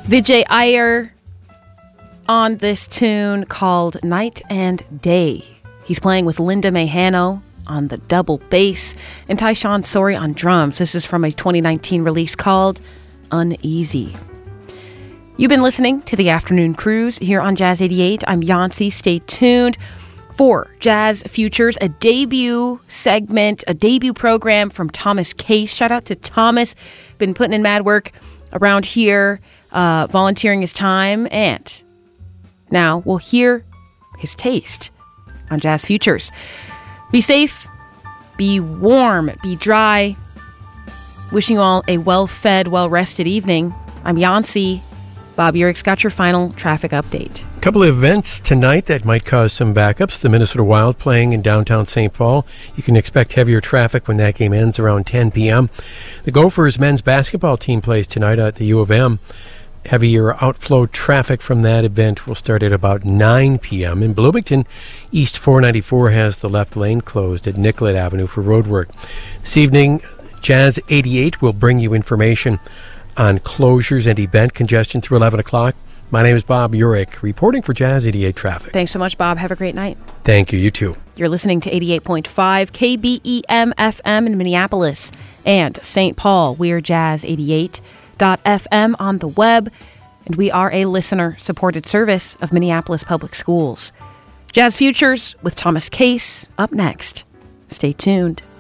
Vijay Iyer on this tune called Night and Day. He's playing with Linda Mahano on the double bass and Tyshawn Sorey on drums. This is from a 2019 release called Uneasy. You've been listening to the Afternoon Cruise here on Jazz 88. I'm Yancy. Stay tuned for Jazz Futures, a debut segment, a debut program from Thomas Case. Shout out to Thomas. Been putting in mad work around here, volunteering his time, and now we'll hear his taste on Jazz Futures. Be safe, be warm, be dry. Wishing you all a well-fed, well-rested evening. I'm Yancy. Bob Urick's got your final traffic update. A couple of events tonight that might cause some backups. The Minnesota Wild playing in downtown St. Paul. You can expect heavier traffic when that game ends around 10 p.m. The Gophers men's basketball team plays tonight at the U of M. Heavier outflow traffic from that event will start at about 9 p.m. In Bloomington, East 494 has the left lane closed at Nicollet Avenue for roadwork. This evening, Jazz 88 will bring you information on closures and event congestion through 11 o'clock. My name is Bob Urick, reporting for Jazz 88 Traffic. Thanks so much, Bob. Have a great night. Thank you. You too. You're listening to 88.5 KBEM FM in Minneapolis and St. Paul. We're Jazz 88.fm on the web, and we are a listener-supported service of Minneapolis Public Schools. Jazz Futures with Thomas Case up next. Stay tuned.